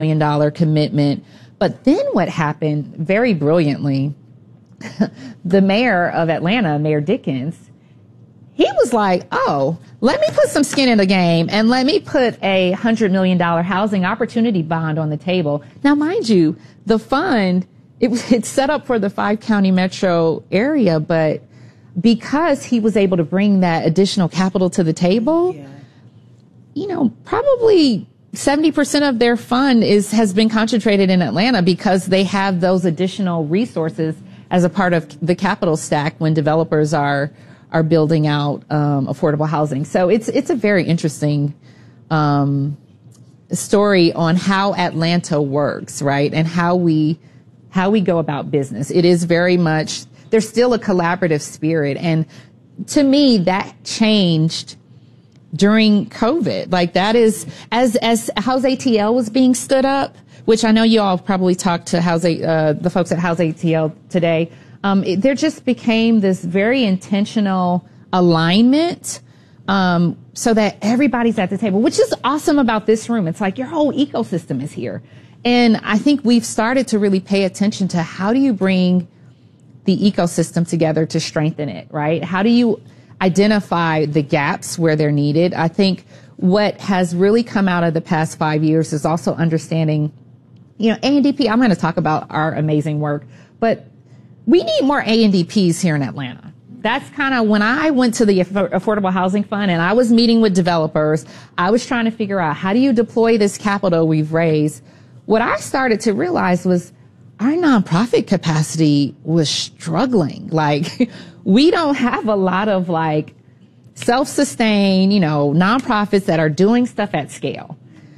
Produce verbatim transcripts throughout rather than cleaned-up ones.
million dollars commitment. But then what happened very brilliantly, the mayor of Atlanta, Mayor Dickens, he was like, oh, let me put some skin in the game and let me put a one hundred million dollars housing opportunity bond on the table. Now, mind you, the fund, it was, it's set up for the five county metro area, but because he was able to bring that additional capital to the table, yeah. you know, probably seventy percent of their fund is has been concentrated in Atlanta because they have those additional resources as a part of the capital stack when developers are are building out um, affordable housing. So it's it's a very interesting um, story on how Atlanta works, right, and how we how we go about business. It is very much, there's still a collaborative spirit, and to me that changed during COVID. Like that is, as, as House A T L was being stood up, which I know you all probably talked to House, uh, the folks at House A T L today. Um, it, there just became this very intentional alignment, um, so that everybody's at the table, which is awesome about this room. It's like your whole ecosystem is here. And I think we've started to really pay attention to how do you bring the ecosystem together to strengthen it, right? How do you identify the gaps where they're needed? I think what has really come out of the past five years is also understanding, you know, A N D P, I'm going to talk about our amazing work, but we need more A N D Ps here in Atlanta. That's kind of when I went to the Affordable Housing Fund and I was meeting with developers, I was trying to figure out how do you deploy this capital we've raised. What I started to realize was our nonprofit capacity was struggling. Like, we don't have a lot of like self-sustained, you know, nonprofits that are doing stuff at scale.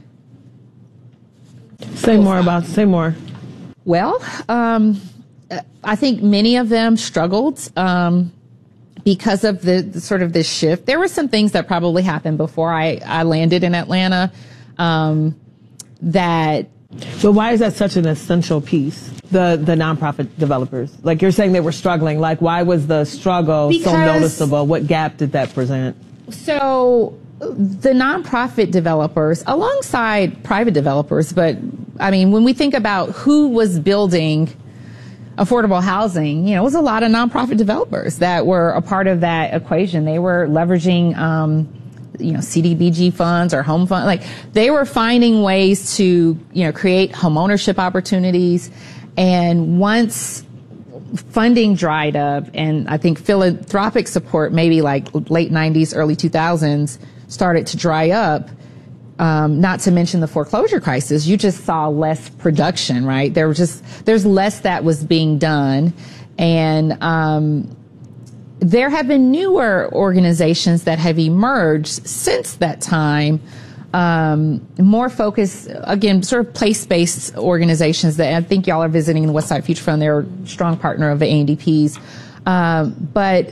Say more about, say more. Well, um, I think many of them struggled, um, because of the, the sort of this shift. There were some things that probably happened before I, I landed in Atlanta, um, that. But why is that such an essential piece? The, the nonprofit developers, like you're saying they were struggling. Like, why was the struggle because, so noticeable? What gap did that present? So the nonprofit developers alongside private developers, but I mean, when we think about who was building affordable housing, you know, it was a lot of nonprofit developers that were a part of that equation. They were leveraging, um, you know, C D B G funds or home fund. Like, they were finding ways to, you know, create home ownership opportunities. And once funding dried up, and I think philanthropic support, maybe like late nineties, early two thousands, started to dry up, um, not to mention the foreclosure crisis, you just saw less production, right? There was just, there's less that was being done. And, um, there have been newer organizations that have emerged since that time, um, more focused, again, sort of place-based organizations that I think y'all are visiting the Westside Future Fund. They're a strong partner of the A N D Ps. Um, but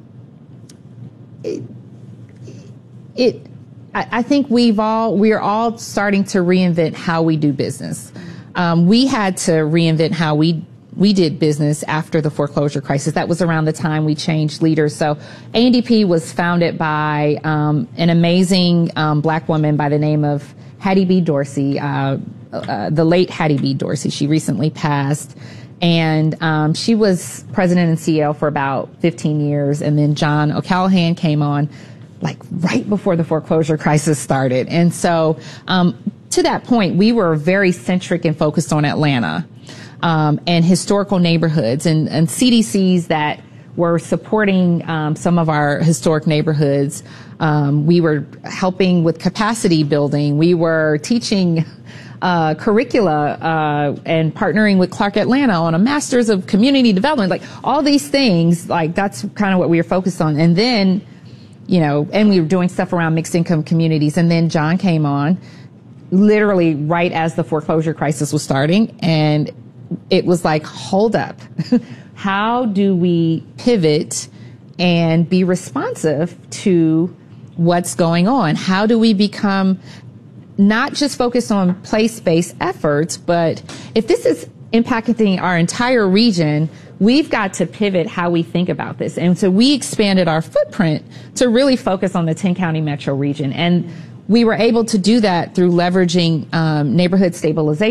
it, it I, I think we've all, we're all starting to reinvent how we do business. Um, we had to reinvent how we We did business after the foreclosure crisis. That was around the time we changed leaders. So A N D P was founded by um, an amazing um, black woman by the name of Hattie B. Dorsey, uh, uh, the late Hattie B. Dorsey. She recently passed. And um, she was president and C E O for about fifteen years. And then John O'Callaghan came on like right before the foreclosure crisis started. And so um, to that point, we were very centric and focused on Atlanta. Um, and historical neighborhoods and, and C D Cs that were supporting um, some of our historic neighborhoods. Um, we were helping with capacity building. We were teaching uh, curricula uh, and partnering with Clark Atlanta on a Masters of Community Development. Like all these things, like that's kind of what we were focused on. And then, you know, and we were doing stuff around mixed income communities. And then John came on literally right as the foreclosure crisis was starting, and it was like, hold up. How do we pivot and be responsive to what's going on? How do we become not just focused on place-based efforts, but if this is impacting our entire region, we've got to pivot how we think about this. And so we expanded our footprint to really focus on the ten county metro region. And we were able to do that through leveraging um, neighborhood stabilization.